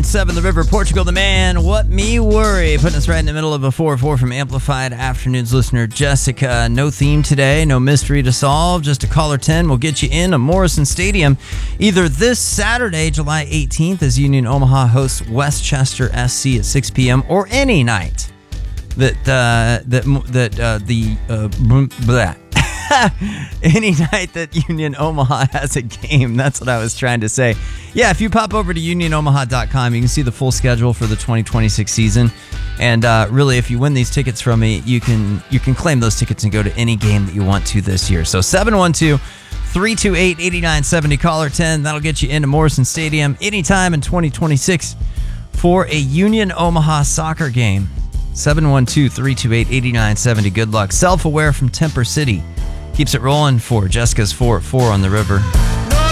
101.7 The River, Portugal, the man, what me worry. Putting us right in the middle of a 4-4 from Amplified Afternoons listener Jessica. No theme today, no mystery to solve, just a caller 10 will get you in a Morrison Stadium either this Saturday, July 18th, as Union Omaha hosts Westchester SC at 6 p.m., or any night any night that Union Omaha has a game. That's what I was trying to say. Yeah, if you pop over to unionomaha.com, you can see the full schedule for the 2026 season. And really, if you win these tickets from me, you can claim those tickets and go to any game that you want to this year. So 712-328-8970, caller 10. That'll get you into Morrison Stadium anytime in 2026 for a Union Omaha soccer game. 712-328-8970. Good luck. Self-Aware from Temper City keeps it rolling for Jessica's 4 at 4 on the river.